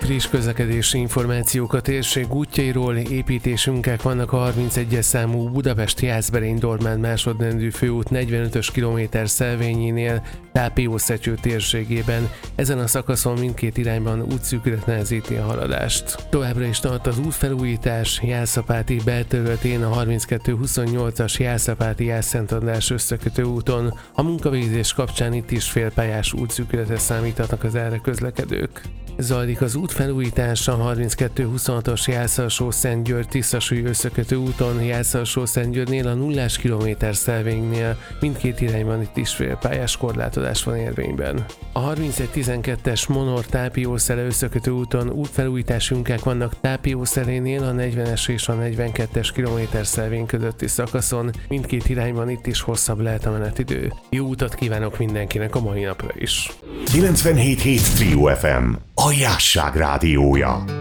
friss közlekedési információk a térség útjairól. Építésünkek vannak a 31-es számú Budapest-Jászberény-Dormán másodrendű főút 45-ös kilométer Szelvényénél, Tápiószetyő térségében. Ezen a szakaszon mindkét irányban útszűkület nehezíti a haladást. Továbbra is tart az útfelújítás Jászapáti belterületén a 32-28-as Jászapáti-Jászszent András összekötő úton. A munkavégzés kapcsán itt is félpályás útszűkületre számíthatnak az erre közlekedők. Zajlik az útfelújítás a 32-26-os Jász-Alsó-Szentgyörgy-Tiszasúly összekötő úton, Jász-Alsó-Szentgyörgynél a 0 kilométer Szelvénynél. Mindkét irányban itt is félpályás korlátozás van érvényben. A 31-12-es Monor-Tápiószele összekötő úton útfelújítási munkák vannak Tápiószelénél a 40-es és a 42-es kilométer Szelvény közötti szakaszon. Mindkét irányban itt is hosszabb lehet a menetidő. Jó utat kívánok mindenkinek a mai napra is! 97.7 Trio FM, a Jásság rádiója.